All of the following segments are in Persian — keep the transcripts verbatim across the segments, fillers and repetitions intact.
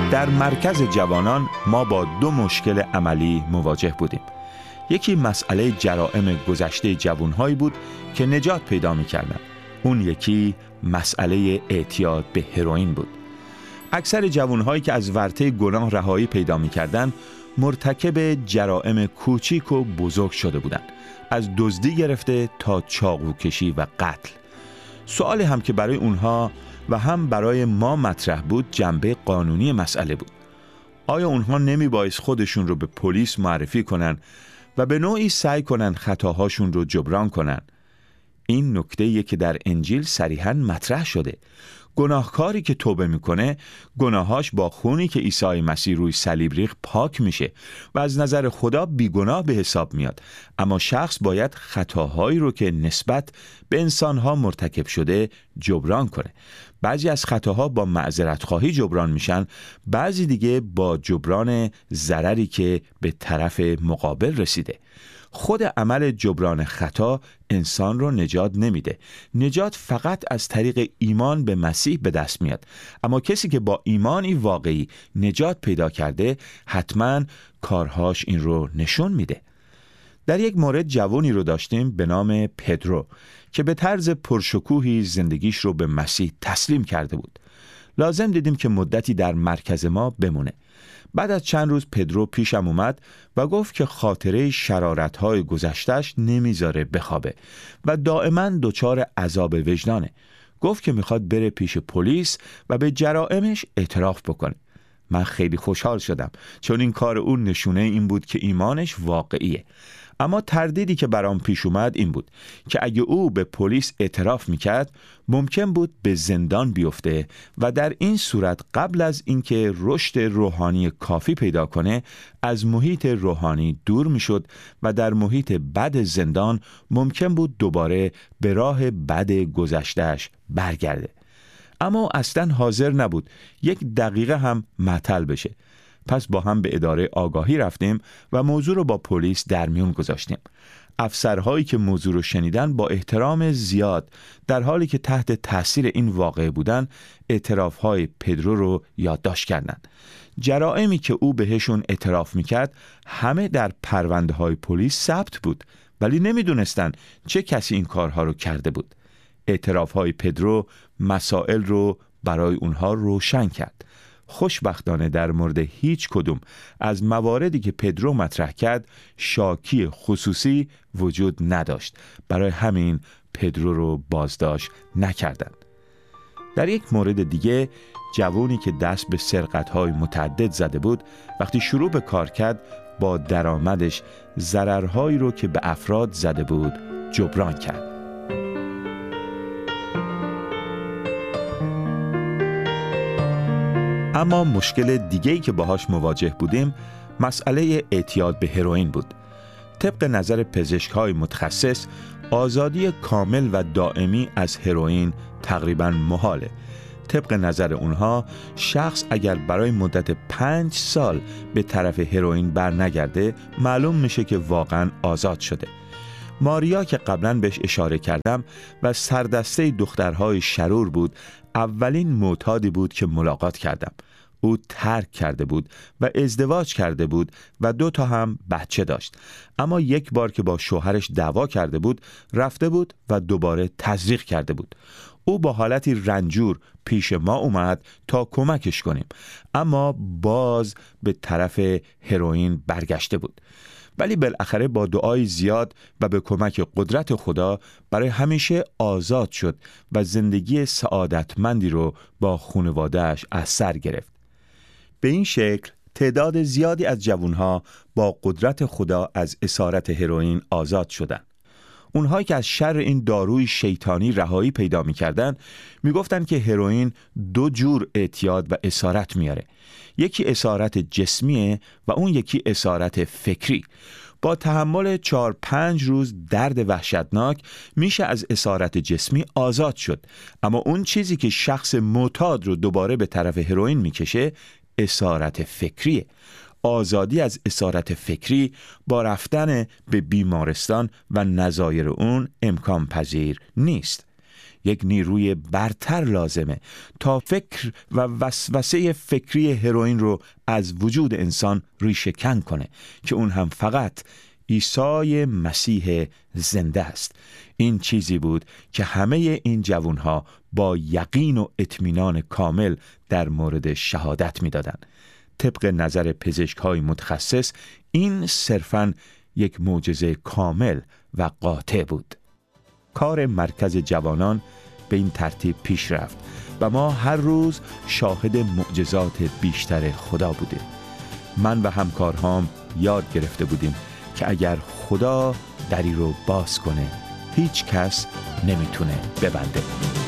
در مرکز جوانان ما با دو مشکل عملی مواجه بودیم. یکی مسئله جرائم گذشته جوانهایی بود که نجات پیدا می‌کردند. اون یکی مسئله اعتیاد به هروئین بود. اکثر جوانهایی که از ورطه گناه رهایی پیدا می‌کردند مرتکب جرائم کوچیک و بزرگ شده بودند، از دزدی گرفته تا چاقوکشی و قتل. سوالی هم که برای اونها و هم برای ما مطرح بود جنبه قانونی مسئله بود. آیا اونها نمی بایست خودشون رو به پلیس معرفی کنن و به نوعی سعی کنن خطاهاشون رو جبران کنن؟ این نکته‌ایه که در انجیل صریحاً مطرح شده. گناهکاری که توبه میکنه گناهاش با خونی که عیسی مسیح روی صلیب ریخت پاک میشه و از نظر خدا بیگناه به حساب میاد. اما شخص باید خطاهایی رو که نسبت به انسانها مرتکب شده جبران کنه. بعضی از خطاها با معذرت خواهی جبران میشن، بعضی دیگه با جبران ضرری که به طرف مقابل رسیده. خود عمل جبران خطا انسان رو نجات نمیده. نجات فقط از طریق ایمان به مسیح به دست میاد. اما کسی که با ایمانی واقعی نجات پیدا کرده حتما کارهاش این رو نشون میده. در یک مورد جوانی رو داشتیم به نام پدرو که به طرز پرشکوهی زندگیش رو به مسیح تسلیم کرده بود. لازم دیدیم که مدتی در مرکز ما بمونه. بعد از چند روز پدرو پیشم اومد و گفت که خاطره شرارت‌های گذشته‌اش نمیذاره بخوابه و دائما دچار عذاب وجدانه. گفت که میخواد بره پیش پلیس و به جرائمش اعتراف بکنه. من خیلی خوشحال شدم چون این کار اون نشونه این بود که ایمانش واقعیه. اما تردیدی که برام پیش اومد این بود که اگه او به پلیس اعتراف میکرد ممکن بود به زندان بیفته و در این صورت قبل از اینکه رشد روحانی کافی پیدا کنه از محیط روحانی دور میشد و در محیط بد زندان ممکن بود دوباره به راه بد گذشته‌اش برگرده. اما اصلا حاضر نبود یک دقیقه هم معطل بشه. پس با هم به اداره آگاهی رفتیم و موضوع رو با پلیس در میون گذاشتیم. افسرهایی که موضوع رو شنیدن با احترام زیاد در حالی که تحت تاثیر این واقعه بودن اعترافهای پدرو رو یادداشت کردند. جرائمی که او بهشون اعتراف میکرد همه در پرونده های پلیس ثبت بود، ولی نمیدونستن چه کسی این کارها رو کرده بود. اعترافهای پدرو مسائل رو برای اونها روشن کرد. خوشبختانه در مورد هیچ کدوم از مواردی که پدرو مطرح کرد شاکی خصوصی وجود نداشت. برای همین پدرو رو بازداشت نکردند. در یک مورد دیگه جوانی که دست به سرقت‌های متعدد زده بود وقتی شروع به کار کرد با درآمدش ضررهایی رو که به افراد زده بود جبران کرد. اما مشکل دیگه‌ای که باهاش مواجه بودیم مسئله اعتیاد به هروئین بود. طبق نظر پزشک‌های متخصص آزادی کامل و دائمی از هروئین تقریباً محاله. طبق نظر اونها شخص اگر برای مدت پنج سال به طرف هروئین بر نگرده معلوم میشه که واقعاً آزاد شده. ماریا که قبلاً بهش اشاره کردم و سردسته دخترهای شرور بود، اولین معتادی بود که ملاقات کردم. او ترک کرده بود و ازدواج کرده بود و دو تا هم بچه داشت. اما یک بار که با شوهرش دعوا کرده بود رفته بود و دوباره تزریق کرده بود. او با حالتی رنجور پیش ما اومد تا کمکش کنیم، اما باز به طرف هروئین برگشته بود. ولی بالاخره با دعای زیاد و به کمک قدرت خدا برای همیشه آزاد شد و زندگی سعادتمندی رو با خانواده‌اش از سر گرفت. به این شکل تعداد زیادی از جوانها با قدرت خدا از اسارت هروئین آزاد شدند. اونهایی که از شر این داروی شیطانی رهایی پیدا می‌کردند می‌گفتند که هروئین دو جور اعتیاد و اسارت میاره. یکی اسارت جسمیه و اون یکی اسارت فکری. با تحمل چهار پنج روز درد وحشتناک میشه از اسارت جسمی آزاد شد، اما اون چیزی که شخص معتاد رو دوباره به طرف هروئین میکشه اسارت فکریه. آزادی از اسارت فکری با رفتن به بیمارستان و نظایر اون امکان پذیر نیست. یک نیروی برتر لازمه تا فکر و وسوسه فکری هروئین رو از وجود انسان ریشه کن کنه که اون هم فقط عیسی مسیح زنده است. این چیزی بود که همه این جوانها با یقین و اطمینان کامل در مورد شهادت می‌دادند. طبق نظر پزشک‌های متخصص این صرفاً یک معجزه کامل و قاطع بود. کار مرکز جوانان به این ترتیب پیش رفت و ما هر روز شاهد معجزات بیشتر خدا بودیم. من و همکارهام یاد گرفته بودیم که اگر خدا دری رو باز کنه هیچ کس نمیتونه ببنده.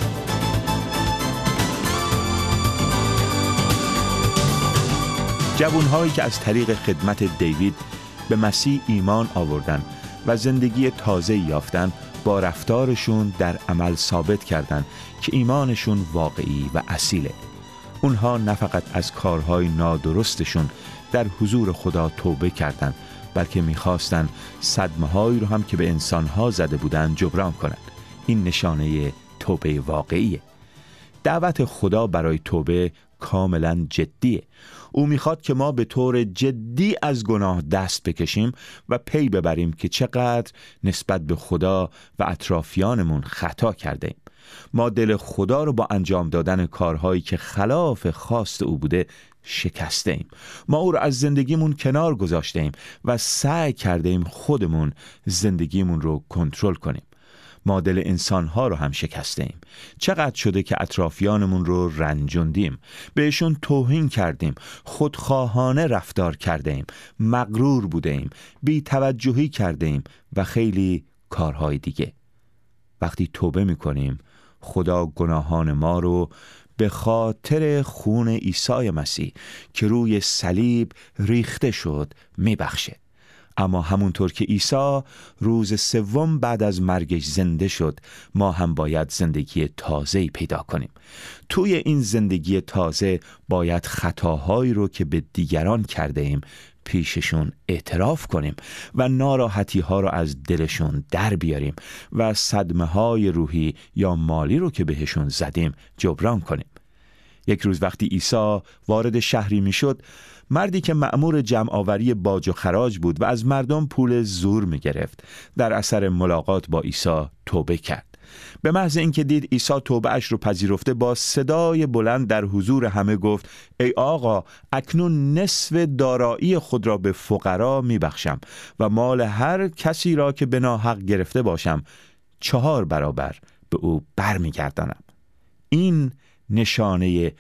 جوانهایی که از طریق خدمت دیوید به مسیح ایمان آوردن و زندگی تازه یافتن با رفتارشون در عمل ثابت کردند که ایمانشون واقعی و اصیله. اونها نه فقط از کارهای نادرستشون در حضور خدا توبه کردند، بلکه می‌خواستن صدمه‌هایی رو هم که به انسان‌ها زده بودن جبران کنند. این نشانه توبه واقعیه. دعوت خدا برای توبه کاملا جدیه. او میخواد که ما به طور جدی از گناه دست بکشیم و پی ببریم که چقدر نسبت به خدا و اطرافیانمون خطا کرده ایم. ما دل خدا رو با انجام دادن کارهایی که خلاف خواست او بوده شکسته ایم. ما او رو از زندگیمون کنار گذاشته ایم و سعی کرده ایم خودمون زندگیمون رو کنترل کنیم. ما دل انسانها رو هم شکسته ایم. چقدر شده که اطرافیانمون رو رنجوندیم، بهشون توهین کردیم، خودخواهانه رفتار کرده ایم، مغرور بوده ایم، بی توجهی کرده ایم و خیلی کارهای دیگه. وقتی توبه میکنیم خدا گناهان ما رو به خاطر خون عیسی مسیح که روی صلیب ریخته شد میبخشه. اما همونطور که عیسی روز سوم بعد از مرگش زنده شد، ما هم باید زندگی تازه‌ای پیدا کنیم. توی این زندگی تازه باید خطاهایی رو که به دیگران کرده ایم پیششون اعتراف کنیم و ناراحتی ها رو از دلشون در بیاریم و صدمه های روحی یا مالی رو که بهشون زدیم جبران کنیم. یک روز وقتی عیسی وارد شهری می شد، مردی که مأمور جمع‌آوری باج و خراج بود و از مردم پول زور می گرفت، در اثر ملاقات با عیسی توبه کرد. به محض اینکه دید عیسی توبه اش رو پذیرفته، با صدای بلند در حضور همه گفت: ای آقا، اکنون نصف دارایی خود را به فقرا می بخشم و مال هر کسی را که به ناحق گرفته باشم چهار برابر به او بر می گردانم. این نشانه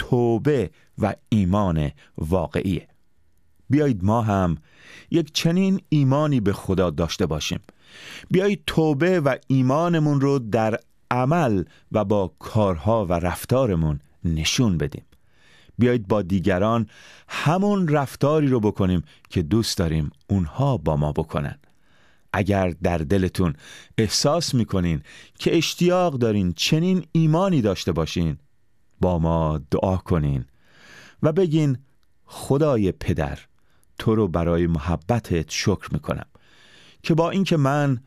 توبه و ایمان واقعیه. بیایید ما هم یک چنین ایمانی به خدا داشته باشیم. بیایید توبه و ایمانمون رو در عمل و با کارها و رفتارمون نشون بدیم. بیایید با دیگران همون رفتاری رو بکنیم که دوست داریم اونها با ما بکنن. اگر در دلتون احساس میکنین که اشتیاق دارین چنین ایمانی داشته باشین، با ما دعا کنین و بگین: خدای پدر، تو رو برای محبتت شکر میکنم که با اینکه من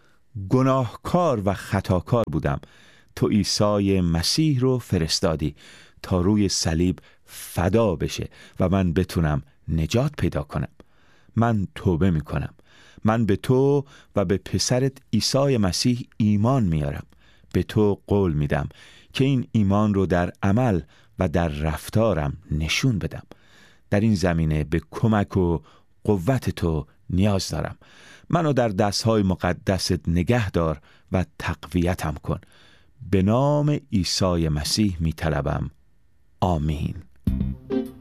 گناهکار و خطاکار بودم، تو عیسی مسیح رو فرستادی تا روی صلیب فدا بشه و من بتونم نجات پیدا کنم. من توبه میکنم. من به تو و به پسرت عیسی مسیح ایمان میارم. به تو قول میدم که این ایمان رو در عمل و در رفتارم نشون بدم. در این زمینه به کمک و قوت تو نیاز دارم. منو در دستهای مقدست نگه دار و تقویتم کن. به نام عیسی مسیح می طلبم. آمین.